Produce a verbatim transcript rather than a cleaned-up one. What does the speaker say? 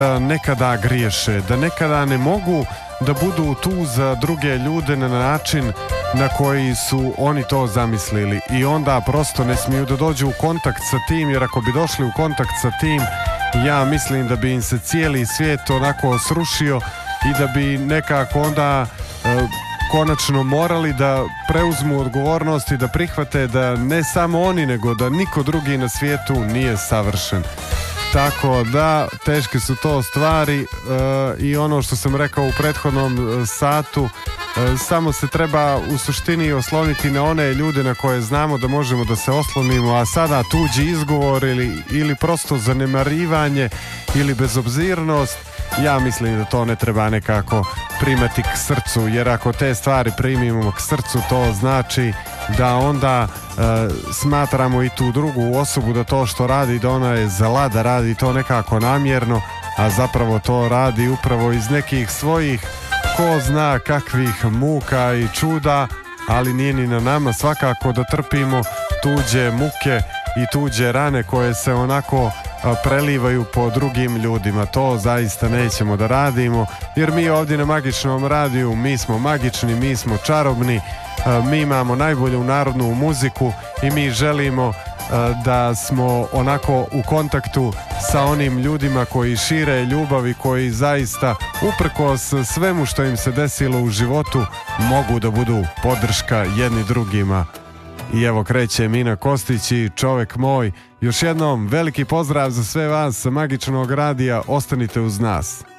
nekada griješe, da nekada ne mogu da budu tu za druge ljude na način na koji su oni to zamislili i onda prosto ne smiju da dođu u kontakt sa tim, jer ako bi došli u kontakt sa tim, ja mislim da bi im se cijeli svijet onako srušio i da bi nekako onda e, konačno morali da preuzmu odgovornost i da prihvate da ne samo oni, nego da niko drugi na svijetu nije savršen. Tako da, teške su to stvari e, i ono što sam rekao u prethodnom satu, e, samo se treba u suštini osloniti na one ljude na koje znamo da možemo da se oslonimo, a sada tuđi izgovor ili, ili prosto zanemarivanje ili bezobzirnost, ja mislim da to ne treba nekako primati k srcu, jer ako te stvari primimo k srcu, to znači da onda e, smatramo i tu drugu osobu da to što radi, da ona je zla, da radi to nekako namjerno, a zapravo to radi upravo iz nekih svojih ko zna kakvih muka i čuda, ali nije ni na nama svakako da trpimo tuđe muke i tuđe rane koje se onako prelivaju po drugim ljudima. To zaista nećemo da radimo, jer mi ovdje na Magičnom radiju, mi smo magični, mi smo čarobni, mi imamo najbolju narodnu muziku i mi želimo da smo onako u kontaktu sa onim ljudima koji šire ljubav i koji zaista uprkos svemu što im se desilo u životu mogu da budu podrška jedni drugima. I evo kreće Mina Kostić i Čovek moj. Još jednom veliki pozdrav za sve vas sa Magičnog radija, ostanite uz nas.